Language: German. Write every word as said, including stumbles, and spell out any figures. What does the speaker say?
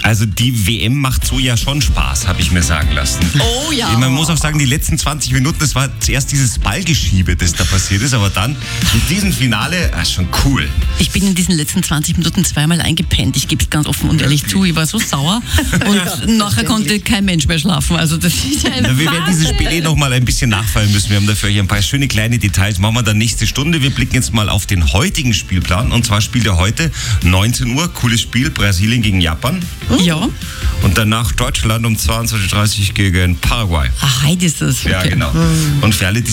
Also die W M macht so ja schon Spaß, habe ich mir sagen lassen. Oh ja. Man muss auch sagen, die letzten zwanzig Minuten, das war zuerst dieses Ballgeschiebe, das da passiert ist, aber dann mit diesem Finale, ah, schon cool. Ich bin in diesen letzten zwanzig Minuten zweimal eingepennt. Ich gebe es ganz offen und ehrlich zu. Ich war so sauer und ja, nachher konnte kein Mensch mehr schlafen. Also das ist ja ein ja, wir werden dieses Spiel eh noch mal ein bisschen nachfallen müssen. Wir haben dafür hier ein paar schöne kleine Details. Machen wir dann nächste Stunde. Wir blicken jetzt mal auf den heutigen Spielplan. Und zwar spielt er heute neunzehn Uhr. Cooles Spiel. Brasilien gegen Japan. Ja. Und danach Deutschland um zweiundzwanzig Uhr dreißig gegen Paraguay. Ach, heute ist das. Okay. Ja, genau. Und für alle, die